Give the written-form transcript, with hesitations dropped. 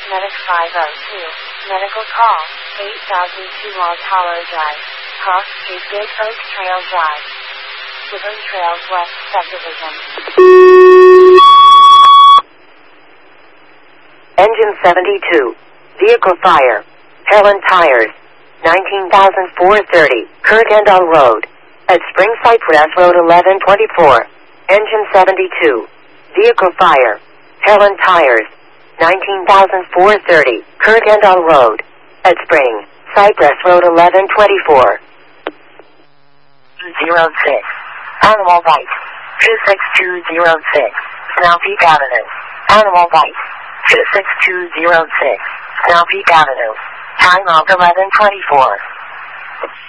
Medic 502. Medical call, 8002 Long Hollow Drive. Cross Street Big Oak Trail Drive. Woodland Trails West Subdivision. Engine 72. Vehicle fire. Helen Tires. 19,430. Kurgandal Road. At Spring Cypress Road 1124. Engine 72. Vehicle fire. Helen Tires. 19,430. Kurgandal Road. At Spring Cypress Road 1124. 06. Animal Bite. 26206. Snow Peak Avenue. Animal Bite. 26206. Snow Peak Avenue. Time of 1124.